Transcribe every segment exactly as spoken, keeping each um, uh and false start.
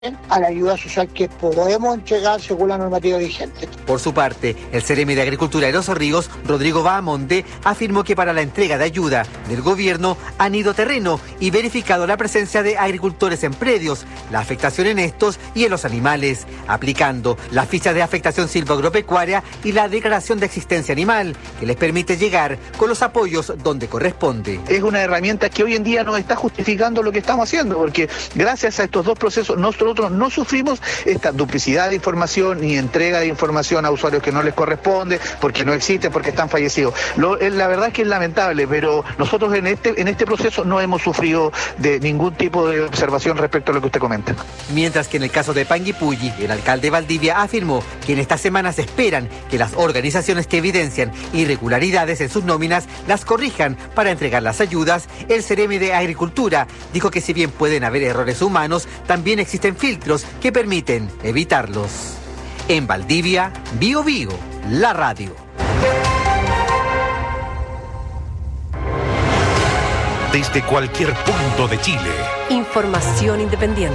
a la ayuda social que podemos entregar según la normativa vigente. Por su parte, el Ceremi de Agricultura de Los Ríos, Rodrigo Bahamonde, afirmó que para la entrega de ayuda del gobierno han ido a terreno y verificado la presencia de agricultores en predios, la afectación en estos y en los animales, aplicando la ficha de afectación silvoagropecuaria y la declaración de existencia animal, que les permite llegar con los apoyos donde corresponde. Es una herramienta que hoy en día nos está justificando lo que estamos haciendo, porque gracias a estos dos procesos nosotros no sufrimos esta duplicidad de información ni entrega de información a usuarios que no les corresponde, porque no existe, porque están fallecidos. Lo, la verdad es que es lamentable, pero nosotros en este, en este proceso no hemos sufrido de ningún tipo de observación respecto a lo que usted comenta. Mientras que en el caso de Panguipulli, el alcalde Valdivia afirmó que en estas semanas esperan que las organizaciones que evidencian irregularidades en sus nóminas las corrijan para entregar las ayudas. El Ceremi de Agricultura dijo que si bien pueden haber errores humanos, también existen filtros que permiten evitarlos. En Valdivia, Bío Bío, la radio. Desde cualquier punto de Chile. Información independiente.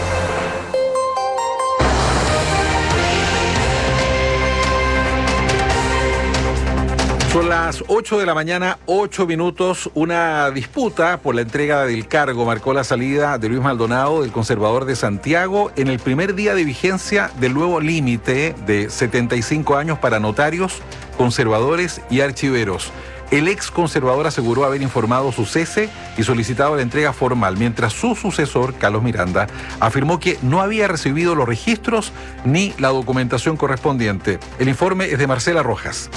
Son las ocho de la mañana, ocho minutos. Una disputa por la entrega del cargo marcó la salida de Luis Maldonado, del Conservador de Santiago, en el primer día de vigencia del nuevo límite de setenta y cinco años para notarios, conservadores y archiveros. El ex conservador aseguró haber informado su cese y solicitado la entrega formal, mientras su sucesor, Carlos Miranda, afirmó que no había recibido los registros ni la documentación correspondiente. El informe es de Marcela Rojas.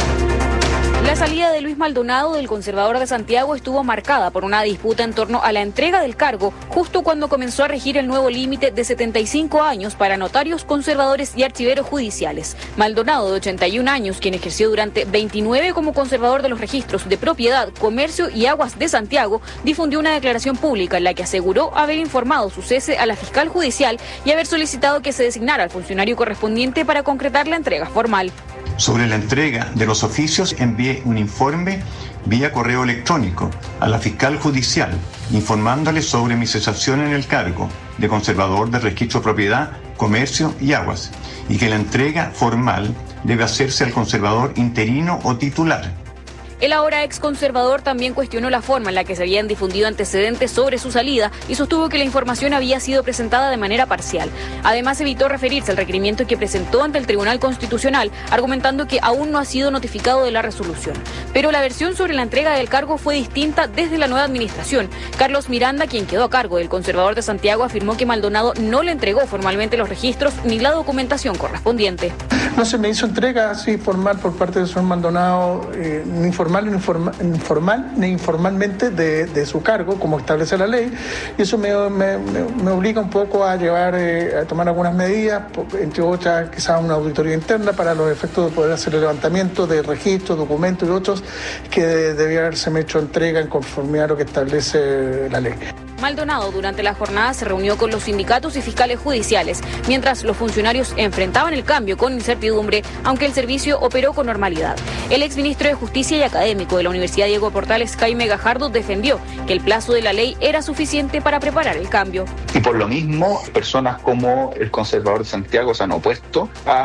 La salida de Luis Maldonado del Conservador de Santiago estuvo marcada por una disputa en torno a la entrega del cargo, justo cuando comenzó a regir el nuevo límite de setenta y cinco años para notarios, conservadores y archiveros judiciales. Maldonado, de ochenta y un años, quien ejerció durante veintinueve como conservador de los registros de propiedad, comercio y aguas de Santiago, difundió una declaración pública en la que aseguró haber informado su cese a la fiscal judicial y haber solicitado que se designara al funcionario correspondiente para concretar la entrega formal. Sobre la entrega de los oficios envié un informe vía correo electrónico a la fiscal judicial informándole sobre mi cesación en el cargo de conservador del registro de propiedad, comercio y aguas, y que la entrega formal debe hacerse al conservador interino o titular. El ahora ex conservador también cuestionó la forma en la que se habían difundido antecedentes sobre su salida y sostuvo que la información había sido presentada de manera parcial. Además, evitó referirse al requerimiento que presentó ante el Tribunal Constitucional, argumentando que aún no ha sido notificado de la resolución. Pero la versión sobre la entrega del cargo fue distinta desde la nueva administración. Carlos Miranda, quien quedó a cargo del Conservador de Santiago, afirmó que Maldonado no le entregó formalmente los registros ni la documentación correspondiente. No se me hizo entrega así formal por parte del señor Maldonado, eh, ni formal ni informa, informal ni informalmente de, de su cargo, como establece la ley, y eso me, me, me obliga un poco a llevar, eh, a tomar algunas medidas, entre otras quizás una auditoría interna para los efectos de poder hacer el levantamiento de registros, documentos y otros que debía haberse hecho entrega en conformidad a lo que establece la ley. Maldonado durante la jornada se reunió con los sindicatos y fiscales judiciales, mientras los funcionarios enfrentaban el cambio con incertidumbre, aunque el servicio operó con normalidad. El exministro de Justicia y académico de la Universidad Diego Portales, Jaime Gajardo, defendió que el plazo de la ley era suficiente para preparar el cambio. Y por lo mismo, personas como el Conservador de Santiago se han opuesto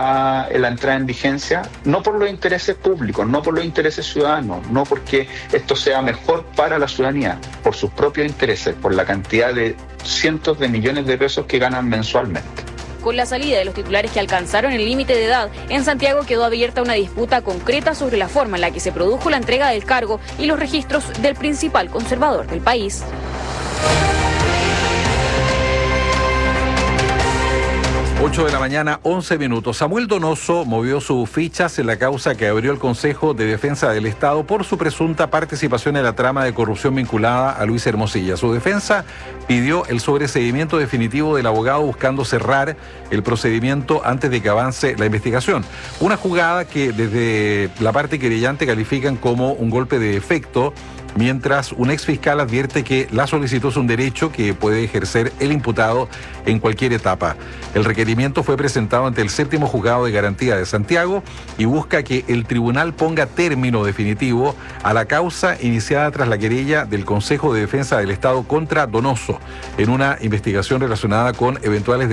a la entrada en vigencia, no por los intereses públicos, no por los intereses ciudadanos, no porque esto sea mejor para la ciudadanía, por sus propios intereses, por la cantidad de cientos de millones de pesos que ganan mensualmente. Con la salida de los titulares que alcanzaron el límite de edad, en Santiago quedó abierta una disputa concreta sobre la forma en la que se produjo la entrega del cargo y los registros del principal conservador del país. ocho de la mañana, once minutos. Samuel Donoso movió sus fichas en la causa que abrió el Consejo de Defensa del Estado por su presunta participación en la trama de corrupción vinculada a Luis Hermosilla. Su defensa pidió el sobreseimiento definitivo del abogado buscando cerrar el procedimiento antes de que avance la investigación. Una jugada que desde la parte querellante califican como un golpe de efecto mientras un ex fiscal advierte que la solicitud es un derecho que puede ejercer el imputado en cualquier etapa. El requerimiento fue presentado ante el séptimo juzgado de garantía de Santiago y busca que el tribunal ponga término definitivo a la causa iniciada tras la querella del Consejo de Defensa del Estado contra Donoso en una investigación relacionada con eventuales